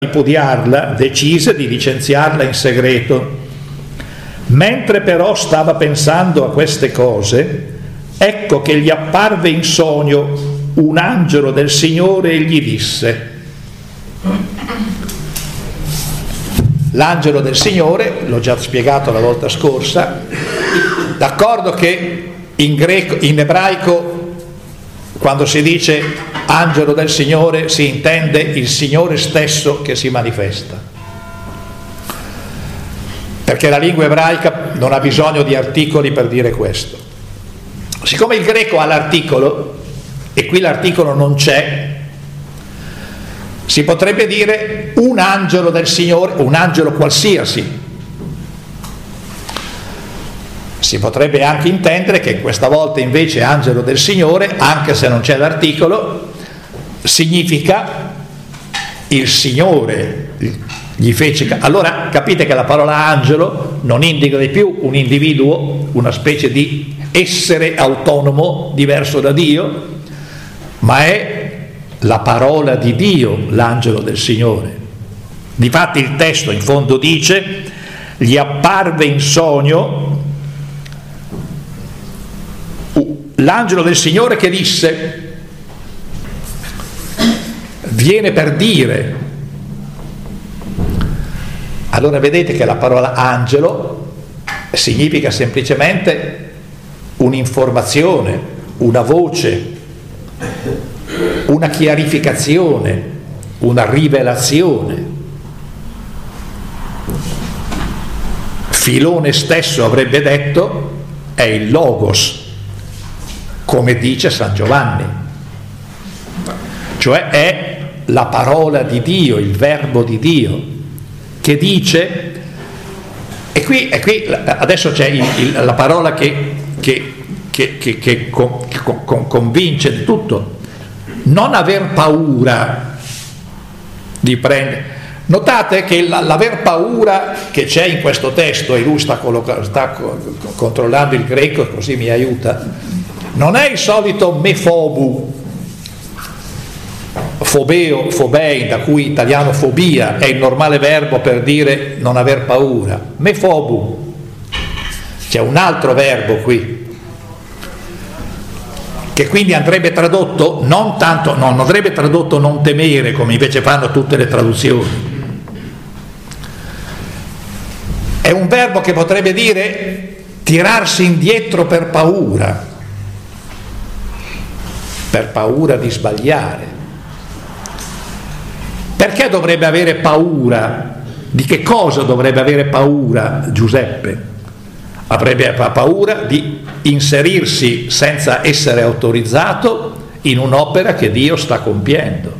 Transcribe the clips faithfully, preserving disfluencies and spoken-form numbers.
ripudiarla, decise di licenziarla in segreto. Mentre però stava pensando a queste cose, ecco che gli apparve in sogno un angelo del Signore e gli disse. L'angelo del Signore, l'ho già spiegato la volta scorsa, d'accordo che in greco, in ebraico, quando si dice angelo del Signore si intende il Signore stesso che si manifesta, perché la lingua ebraica non ha bisogno di articoli per dire questo. Siccome il greco ha l'articolo e qui l'articolo non c'è, si potrebbe dire un angelo del Signore, un angelo qualsiasi. Si potrebbe anche intendere che questa volta invece angelo del Signore, anche se non c'è l'articolo, significa il Signore gli fece. Allora capite che la parola angelo non indica di più un individuo, una specie di essere autonomo diverso da Dio, ma è la parola di Dio, l'angelo del Signore. Difatti il testo in fondo dice: gli apparve in sogno l'angelo del Signore che disse, viene per dire. Allora vedete che la parola angelo significa semplicemente un'informazione, una voce, una chiarificazione, una rivelazione. Filone stesso avrebbe detto è il Logos, come dice San Giovanni, cioè è la parola di Dio, il verbo di Dio, che dice, e qui, e qui adesso c'è il, il, la parola che, che, che, che, che con, con, convince di tutto, non aver paura di prendere. Notate che la, l'aver paura che c'è in questo testo, e lui sta, colloca, sta controllando il greco, così mi aiuta, non è il solito mefobu, fobeo, fobei, da cui italiano fobia, è il normale verbo per dire non aver paura. Mefobu, c'è un altro verbo qui, che quindi andrebbe tradotto non tanto, no, non andrebbe tradotto non temere, come invece fanno tutte le traduzioni. È un verbo che potrebbe dire tirarsi indietro per paura, per paura di sbagliare. Perché dovrebbe avere paura? Di che cosa dovrebbe avere paura Giuseppe? Avrebbe paura di inserirsi senza essere autorizzato in un'opera che Dio sta compiendo.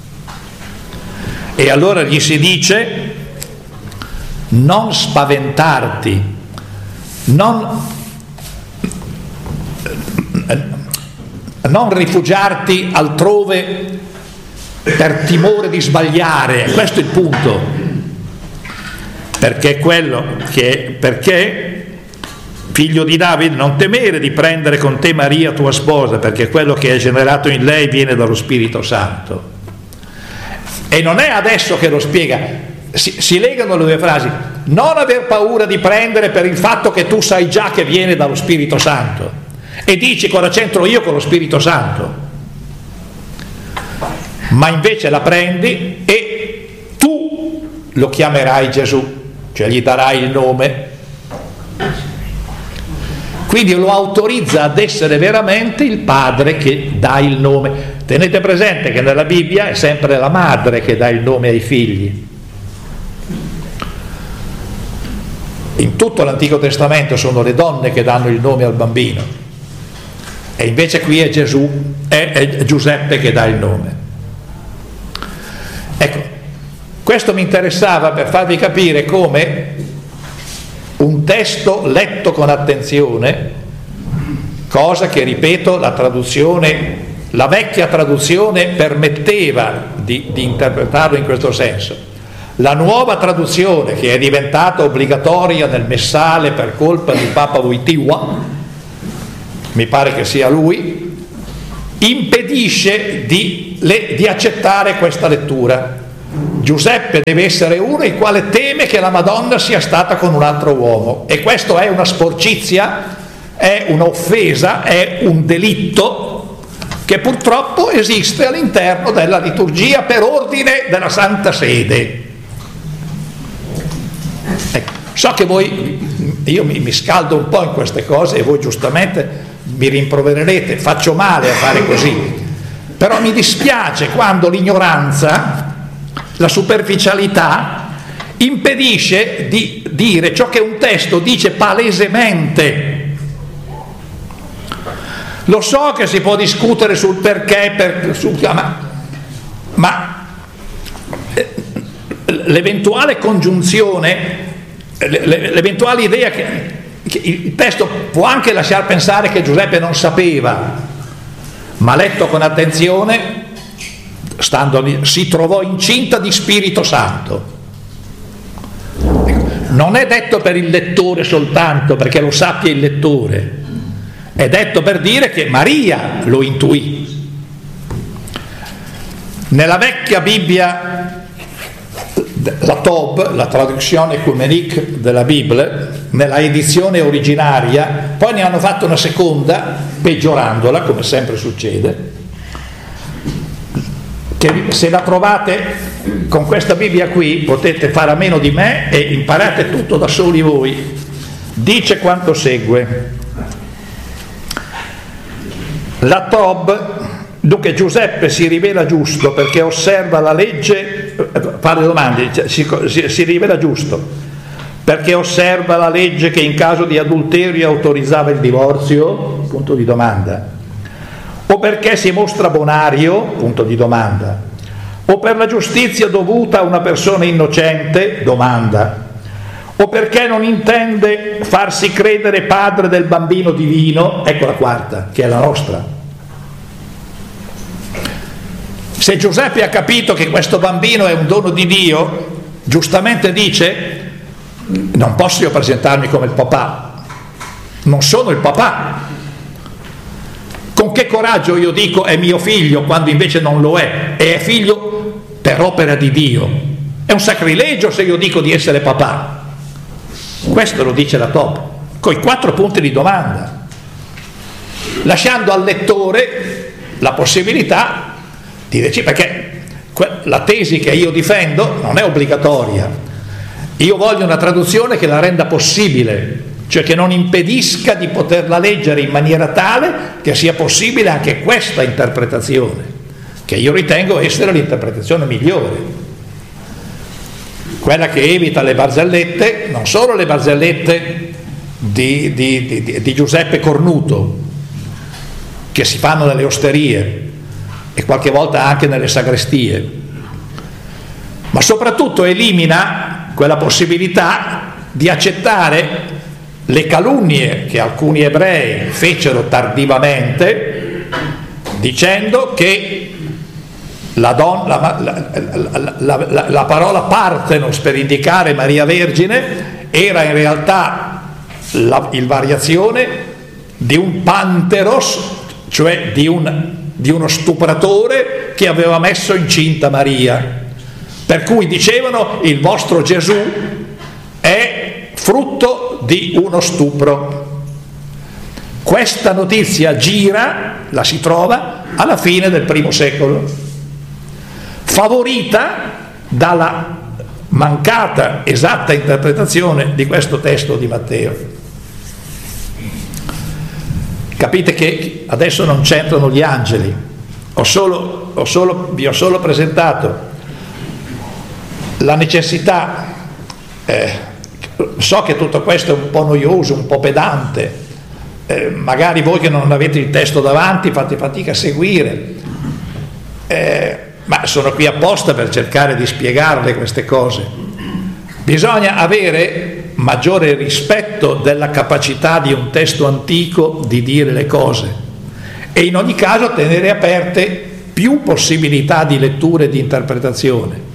E allora gli si dice: non spaventarti, non non rifugiarti altrove per timore di sbagliare. Questo è il punto, perché quello che perché figlio di Davide, non temere di prendere con te Maria tua sposa, perché quello che è generato in lei viene dallo Spirito Santo. E non è adesso che lo spiega, si, si legano le due frasi: non aver paura di prendere per il fatto che tu sai già che viene dallo Spirito Santo. E dici: cosa c'entro io con lo Spirito Santo? Ma invece la prendi e tu lo chiamerai Gesù, cioè gli darai il nome. Quindi lo autorizza ad essere veramente il padre che dà il nome. Tenete presente che nella Bibbia è sempre la madre che dà il nome ai figli. In tutto l'Antico Testamento sono le donne che danno il nome al bambino. E invece qui è Gesù, è, è Giuseppe che dà il nome. Ecco, questo mi interessava per farvi capire come un testo letto con attenzione, cosa che, ripeto, la traduzione, la vecchia traduzione permetteva di, di interpretarlo in questo senso. La nuova traduzione, che è diventata obbligatoria nel Messale per colpa di Papa Wojtyła, mi pare che sia lui, impedisce di, le, di accettare questa lettura. Giuseppe deve essere uno il quale teme che la Madonna sia stata con un altro uomo, e questo è una sporcizia, è un'offesa, è un delitto che purtroppo esiste all'interno della liturgia per ordine della Santa Sede. Ecco, so che voi, io mi, mi scaldo un po' in queste cose e voi giustamente mi rimprovererete, faccio male a fare così, però mi dispiace quando l'ignoranza, la superficialità impedisce di dire ciò che un testo dice palesemente. Lo so che si può discutere sul perché, per, sul, ma, ma l'eventuale congiunzione, l'eventuale idea che, che il testo può anche lasciar pensare che Giuseppe non sapeva, ma letto con attenzione, stando lì, si trovò incinta di Spirito Santo. Non è detto per il lettore soltanto, perché lo sappia il lettore, è detto per dire che Maria lo intuì. Nella vecchia Bibbia, la Tob, la traduzione ecumenique della Bibbia, nella edizione originaria, poi ne hanno fatto una seconda, peggiorandola, come sempre succede, che se la trovate con questa Bibbia qui potete fare a meno di me e imparate tutto da soli voi. Dice quanto segue: la Tob, dunque Giuseppe si rivela giusto perché osserva la legge, fa le domande, si, si, si rivela giusto perché osserva la legge che in caso di adulterio autorizzava il divorzio, punto di domanda, o perché si mostra bonario, punto di domanda, o per la giustizia dovuta a una persona innocente, domanda, o perché non intende farsi credere padre del bambino divino, ecco la quarta, che è la nostra. Se Giuseppe ha capito che questo bambino è un dono di Dio, giustamente dice: non posso io presentarmi come il papà, non sono il papà. Con che coraggio io dico è mio figlio quando invece non lo è, e è figlio per opera di Dio? È un sacrilegio se io dico di essere papà. Questo lo dice la Tob, con i quattro punti di domanda, lasciando al lettore la possibilità di decidere, perché la tesi che io difendo non è obbligatoria. Io voglio una traduzione che la renda possibile, cioè che non impedisca di poterla leggere in maniera tale che sia possibile anche questa interpretazione, che io ritengo essere l'interpretazione migliore, quella che evita le barzellette, non solo le barzellette di, di, di, di Giuseppe Cornuto, che si fanno nelle osterie e qualche volta anche nelle sagrestie, ma soprattutto elimina quella possibilità di accettare le calunnie che alcuni ebrei fecero tardivamente, dicendo che la, donna, la, la, la, la, la parola parthenos per indicare Maria Vergine era in realtà la il variazione di un panteros, cioè di, un, di uno stupratore che aveva messo incinta Maria, per cui dicevano il vostro Gesù è frutto di uno stupro. Questa notizia gira, la si trova alla fine del primo secolo, favorita dalla mancata esatta interpretazione di questo testo di Matteo. Capite che adesso non c'entrano gli angeli, ho solo, ho solo, vi ho solo presentato la necessità, eh, so che tutto questo è un po' noioso, un po' pedante, eh, magari voi che non avete il testo davanti fate fatica a seguire, eh, ma sono qui apposta per cercare di spiegarle queste cose. Bisogna avere maggiore rispetto della capacità di un testo antico di dire le cose e in ogni caso tenere aperte più possibilità di lettura e di interpretazione.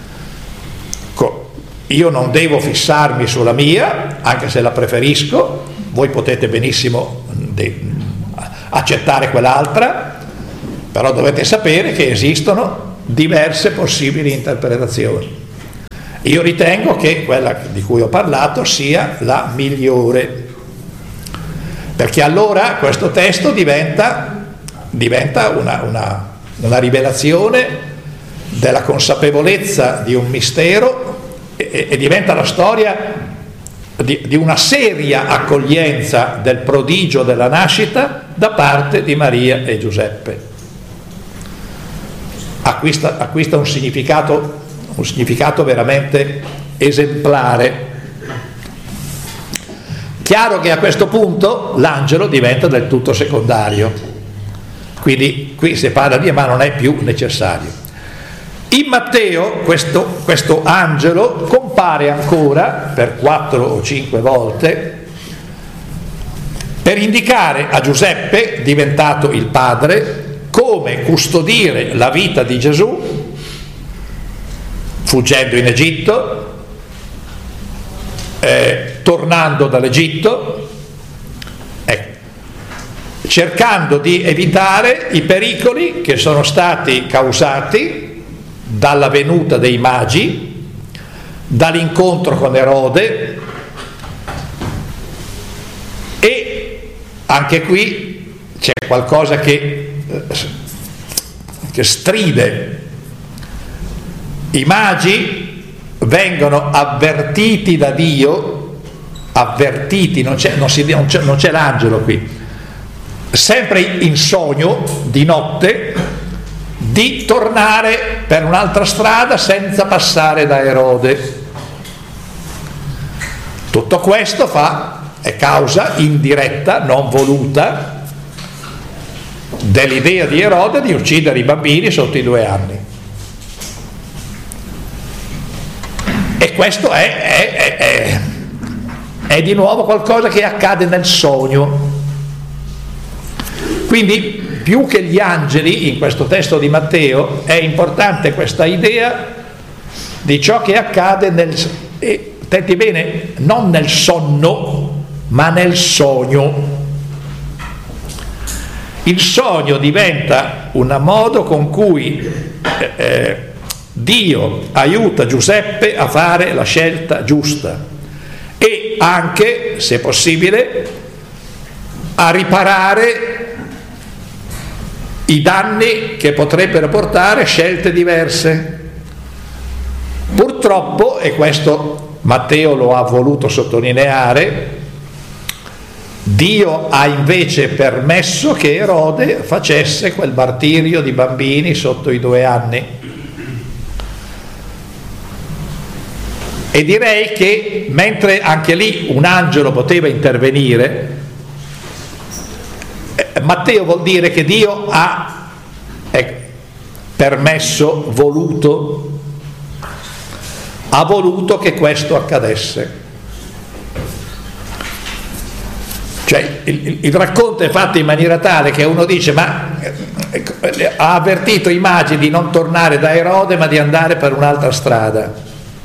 Io non devo fissarmi sulla mia, anche se la preferisco, voi potete benissimo accettare quell'altra, però dovete sapere che esistono diverse possibili interpretazioni. Io ritengo che quella di cui ho parlato sia la migliore, perché allora questo testo diventa, diventa una, una, una rivelazione della consapevolezza di un mistero e, e diventa la storia di, di una seria accoglienza del prodigio della nascita da parte di Maria e Giuseppe. Acquista, acquista un significato un significato veramente esemplare. Chiaro che a questo punto l'angelo diventa del tutto secondario, quindi qui si parla di ma non è più necessario. In Matteo questo, questo angelo compare ancora per quattro o cinque volte per indicare a Giuseppe, diventato il padre, come custodire la vita di Gesù fuggendo in Egitto, eh, tornando dall'Egitto, ecco, cercando di evitare i pericoli che sono stati causati dalla venuta dei magi, dall'incontro con Erode, e anche qui c'è qualcosa che, che stride. I magi vengono avvertiti da Dio, avvertiti, non c'è, non si, non c'è, non c'è l'angelo qui, sempre in sogno, di notte, di tornare per un'altra strada senza passare da Erode. Tutto questo fa, è causa indiretta, non voluta, dell'idea di Erode di uccidere i bambini sotto i due anni. E questo è, è, è, è di nuovo qualcosa che accade nel sogno. Quindi più che gli angeli in questo testo di Matteo è importante questa idea di ciò che accade nel, e, attenti bene, non nel sonno ma nel sogno. Il sogno diventa un modo con cui eh, eh, Dio aiuta Giuseppe a fare la scelta giusta e anche, se possibile, a riparare i danni che potrebbero portare scelte diverse. Purtroppo, e questo Matteo lo ha voluto sottolineare, Dio ha invece permesso che Erode facesse quel martirio di bambini sotto i due anni. E direi che mentre anche lì un angelo poteva intervenire, eh, Matteo vuol dire che Dio ha eh, permesso, voluto, ha voluto che questo accadesse. Cioè il, il, il racconto è fatto in maniera tale che uno dice ma eh, ha avvertito i magi di non tornare da Erode ma di andare per un'altra strada.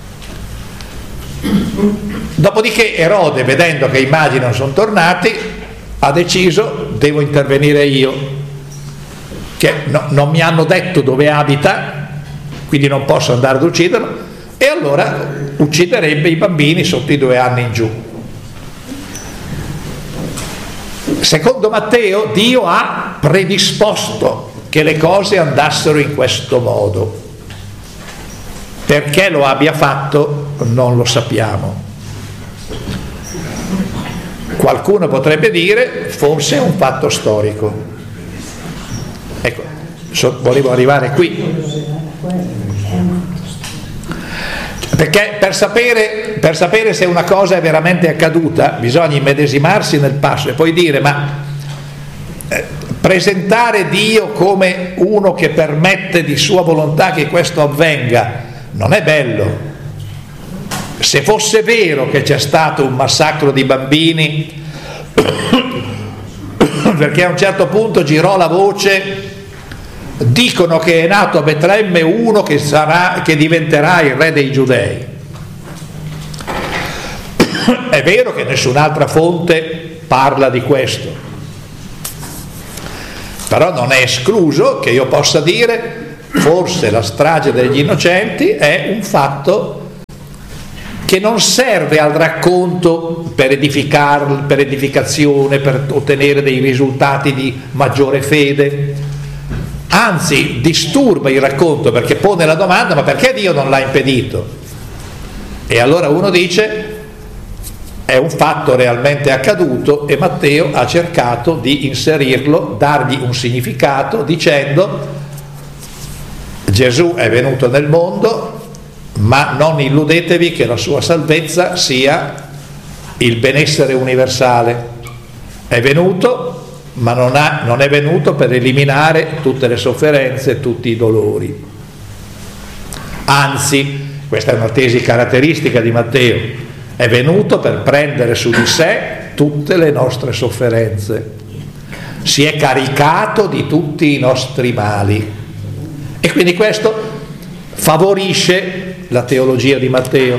Dopodiché Erode, vedendo che i magi non sono tornati, ha deciso: devo intervenire io, che no, non mi hanno detto dove abita, quindi non posso andare ad ucciderlo, e allora ucciderebbe i bambini sotto i due anni in giù. Secondo Matteo, Dio ha predisposto che le cose andassero in questo modo. Perché lo abbia fatto non lo sappiamo. Qualcuno potrebbe dire forse è un fatto storico. Ecco, so, volevo arrivare qui. Perché per sapere, per sapere se una cosa è veramente accaduta bisogna immedesimarsi nel passo e poi dire ma eh, presentare Dio come uno che permette di sua volontà che questo avvenga non è bello. Se fosse vero che c'è stato un massacro di bambini, perché a un certo punto girò la voce, dicono che è nato a Betlemme uno che, sarà, che diventerà il re dei Giudei. È vero che nessun'altra fonte parla di questo, però non è escluso che io possa dire forse la strage degli innocenti è un fatto che non serve al racconto per edificar, per edificazione, per ottenere dei risultati di maggiore fede, anzi disturba il racconto perché pone la domanda: ma perché Dio non l'ha impedito? E allora uno dice: è un fatto realmente accaduto e Matteo ha cercato di inserirlo, dargli un significato dicendo: Gesù è venuto nel mondo, ma non illudetevi che la sua salvezza sia il benessere universale. È venuto, ma non, ha, non è venuto per eliminare tutte le sofferenze, tutti i dolori. Anzi, questa è una tesi caratteristica di Matteo, è venuto per prendere su di sé tutte le nostre sofferenze. Si è caricato di tutti i nostri mali. E quindi questo favorisce la teologia di Matteo.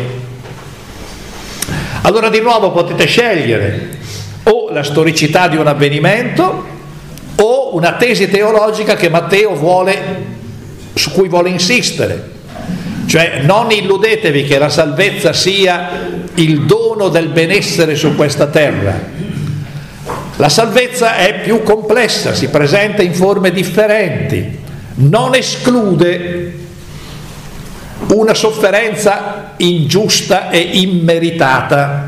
Allora di nuovo potete scegliere o la storicità di un avvenimento o una tesi teologica che Matteo vuole, su cui vuole insistere. Cioè, non illudetevi che la salvezza sia il dono del benessere su questa terra. La salvezza è più complessa, si presenta in forme differenti, non esclude una sofferenza ingiusta e immeritata.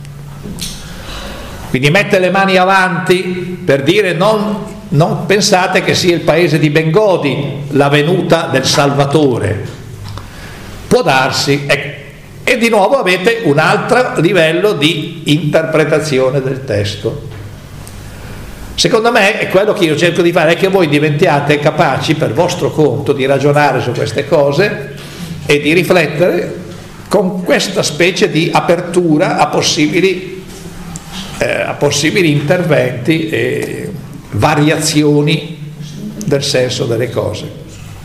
Quindi mette le mani avanti per dire: non, non pensate che sia il paese di Bengodi la venuta del Salvatore. Può darsi, ecco. E di nuovo avete un altro livello di interpretazione del testo. Secondo me è quello che io cerco di fare, è che voi diventiate capaci per vostro conto di ragionare su queste cose e di riflettere con questa specie di apertura a possibili, eh, a possibili interventi e variazioni del senso delle cose.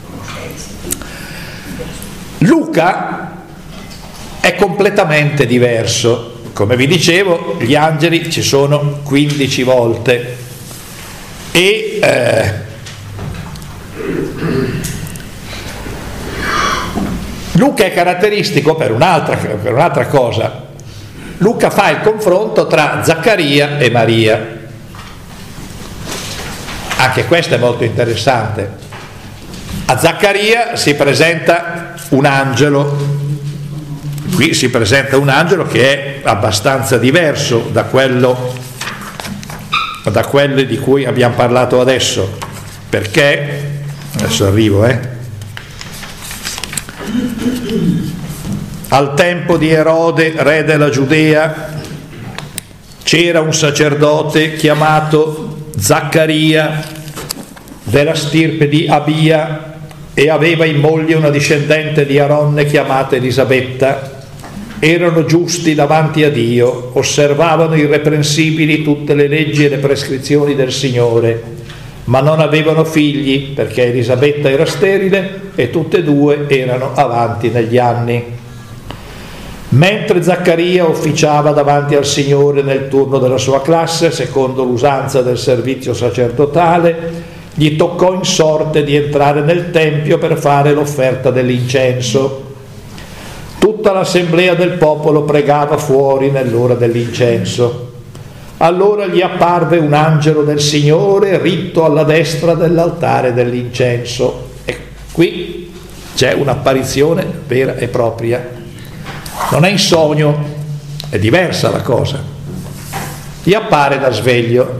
Luca è completamente diverso. Come vi dicevo, gli angeli ci sono quindici volte e eh, Luca è caratteristico per un'altra, per un'altra cosa. Luca fa il confronto tra Zaccaria e Maria. Anche questo è molto interessante. A Zaccaria si presenta un angelo, qui si presenta un angelo che è abbastanza diverso da quello, da quello di cui abbiamo parlato adesso, perché, adesso arrivo, eh, al tempo di Erode, re della Giudea, c'era un sacerdote chiamato Zaccaria, della stirpe di Abia, e aveva in moglie una discendente di Aronne chiamata Elisabetta. Erano giusti davanti a Dio, osservavano irreprensibili tutte le leggi e le prescrizioni del Signore, ma non avevano figli perché Elisabetta era sterile e tutte e due erano avanti negli anni. Mentre Zaccaria officiava davanti al Signore nel turno della sua classe, secondo l'usanza del servizio sacerdotale, gli toccò in sorte di entrare nel tempio per fare l'offerta dell'incenso. Tutta l'assemblea del popolo pregava fuori nell'ora dell'incenso. Allora gli apparve un angelo del Signore ritto alla destra dell'altare dell'incenso. E qui c'è un'apparizione vera e propria. Non è in sogno, è diversa la cosa. Gli appare da sveglio.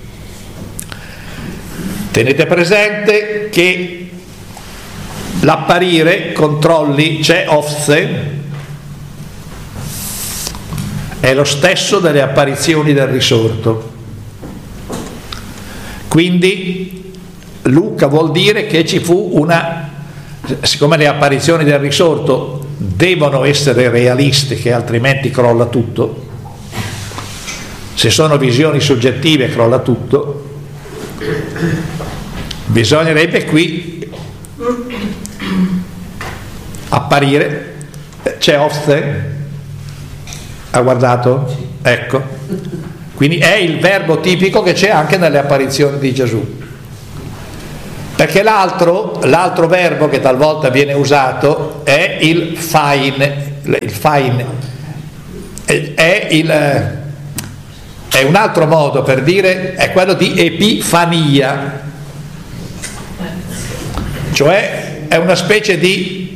Tenete presente che l'apparire, controlli, c'è ofse, è lo stesso delle apparizioni del risorto. Quindi Luca vuol dire che ci fu una, siccome le apparizioni del risorto devono essere realistiche, altrimenti crolla tutto. Se sono visioni soggettive crolla tutto. Bisognerebbe qui apparire. C'è ofse? Ha guardato? Ecco. Quindi è il verbo tipico che c'è anche nelle apparizioni di Gesù. perché l'altro, l'altro verbo che talvolta viene usato è il fain, il fain è, il, è un altro modo per dire, è quello di epifania, cioè è una specie di